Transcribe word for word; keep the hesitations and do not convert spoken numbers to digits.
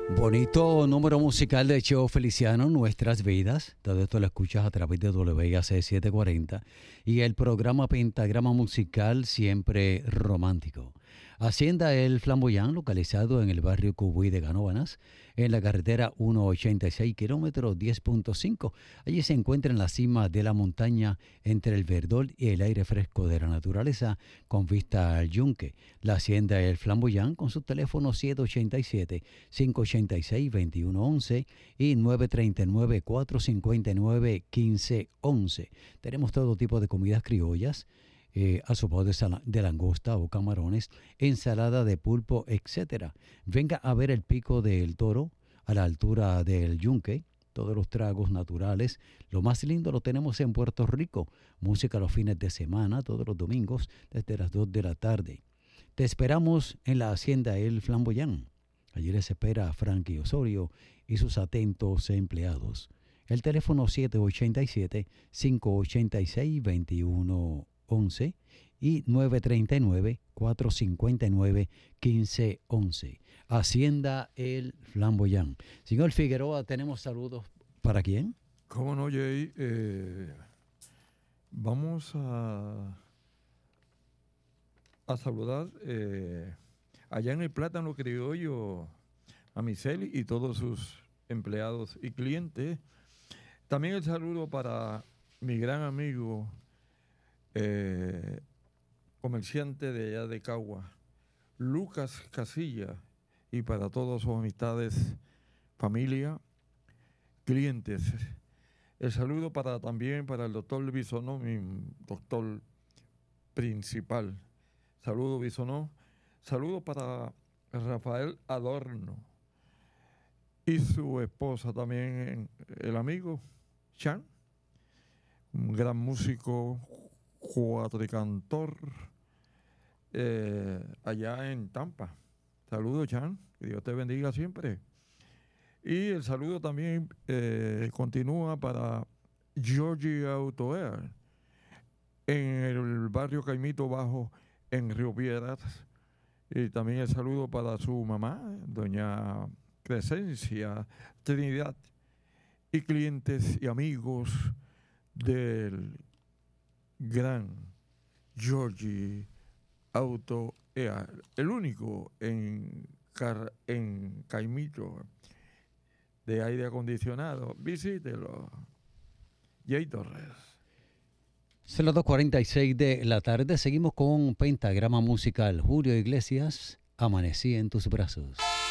Bonito número musical de Cheo Feliciano, Nuestras Vidas. Todo esto lo escuchas a través de W A C setecientos cuarenta y el programa Pentagrama Musical Siempre Romántico. Hacienda El Flamboyán, localizado en el barrio Cubuy de Canóvanas, en la carretera ciento ochenta y seis, kilómetro diez punto cinco. Allí se encuentra en la cima de la montaña, entre el verdor y el aire fresco de la naturaleza, con vista al yunque. La Hacienda El Flamboyán, con su teléfono siete ocho siete, cinco ocho seis, dos uno uno uno y nueve tres nueve, cuatro cinco nueve, uno cinco uno uno. Tenemos todo tipo de comidas criollas, eh, asopado de, sala- de langosta o camarones, ensalada de pulpo, etcétera. Venga a ver el Pico del Toro a la altura del Yunque. Todos los tragos naturales. Lo más lindo lo tenemos en Puerto Rico. Música los fines de semana, todos los domingos, desde las dos de la tarde. Te esperamos en la Hacienda El Flamboyán. Allí les espera Frankie Osorio y sus atentos empleados. El teléfono siete ocho siete, cinco ocho seis, dos uno uno uno y nueve tres nueve, cuatro cinco nueve, uno cinco uno uno. Hacienda El Flamboyán. Señor Figueroa, tenemos saludos. ¿Para quién? ¿Cómo no, Jay? Eh, vamos a, a saludar eh, allá en el Plátano Criollo a Miseli y todos sus empleados y clientes. También el saludo para mi gran amigo, eh, comerciante de allá de Cagua, Lucas Casilla, y para todas sus amistades, familia, clientes. El saludo para también para el doctor Bisonó, mi doctor principal. Saludo Bisonó. Saludo para Rafael Adorno y su esposa también, el amigo Chan, un gran músico, cuatricantor, eh, allá en Tampa. Saludo, Chan, que Dios te bendiga siempre. Y el saludo también eh, continúa para Georgie Auto Air, en el barrio Caimito Bajo, en Río Piedras. Y también el saludo para su mamá, doña Crescencia Trinidad, y clientes y amigos del gran Georgie Auto Air, el único en, Car en Caimito de aire acondicionado. Visítelo. Jay Torres. Son las dos cuarenta y seis de la tarde. Seguimos con Pentagrama Musical. Julio Iglesias, Amanecí en tus brazos.